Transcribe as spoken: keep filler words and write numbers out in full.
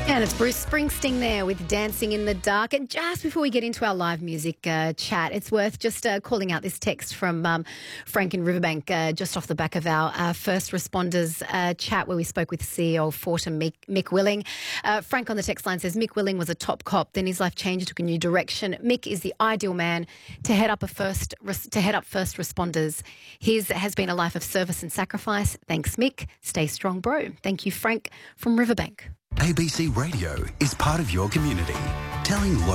And it's Bruce Springsteen there with Dancing in the Dark. And just before we get into our live music uh, chat, it's worth just uh, calling out this text from um, Frank in Riverbank, uh, just off the back of our uh, first responders uh, chat where we spoke with C E O of Fortum, Mick, Mick Willing. Uh, Frank on the text line says, Mick Willing was a top cop, then his life changed, took a new direction. Mick is the ideal man to head up a first to head up first responders. His has been a life of service and sacrifice. Thanks, Mick. Stay strong, bro. Thank you, Frank from Riverbank. A B C Radio is part of your community, telling